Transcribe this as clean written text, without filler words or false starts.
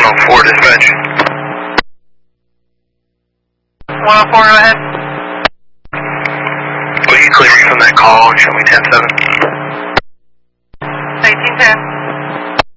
104 dispatch. 104, go ahead. Will you clear me from that call and show me 10-7?